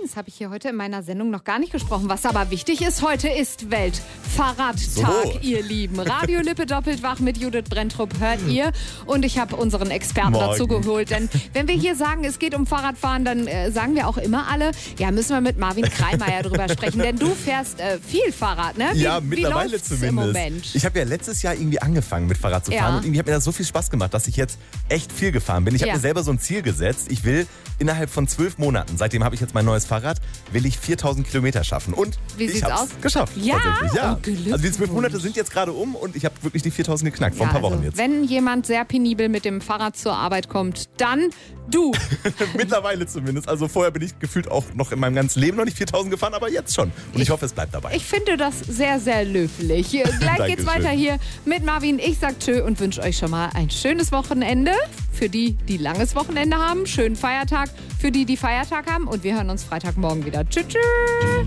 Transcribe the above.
eines habe ich hier heute in meiner Sendung noch gar nicht gesprochen, was aber wichtig ist. Heute ist Weltfahrradtag, ihr Lieben. Radio Lippe doppelt wach mit Judith Brenntrup hört ihr. Und ich habe unseren Experten dazu geholt. Denn wenn wir hier sagen, es geht um Fahrradfahren, dann sagen wir auch immer alle, ja, müssen wir mit Marvin Kreimeier drüber sprechen. Denn du fährst viel Fahrrad, ne? Ja, mittlerweile zumindest. Im Moment? Ich habe ja letztes Jahr irgendwie angefangen mit Fahrrad zu fahren und irgendwie hat mir das so viel Spaß gemacht, dass ich jetzt echt viel gefahren bin. Ich habe mir selber so ein Ziel gesetzt. Ich will innerhalb von 12 Monaten, seitdem habe ich jetzt mein neues Fahrrad, will ich 4000 Kilometer schaffen. Und ich habe es geschafft. Ja? Ja. Oh, also die 12 Monate sind jetzt gerade um und ich habe wirklich die 4000 geknackt, vor ein paar Wochen jetzt. Wenn jemand sehr penibel mit dem Fahrrad zur Arbeit kommt, dann du. Mittlerweile zumindest. Also vorher bin ich gefühlt auch noch in meinem ganzen Leben noch nicht 4000 gefahren, aber jetzt schon. Und ich hoffe, es bleibt dabei. Ich finde das sehr, sehr löblich. Gleich geht's weiter hier mit Marvin. Ich sag tschö und wünsche euch schon mal ein schönes Wochenende. Für die, die langes Wochenende haben, schönen Feiertag. Für die, die Feiertag haben. Und wir hören uns Freitagmorgen wieder. Tschüss, tschüss.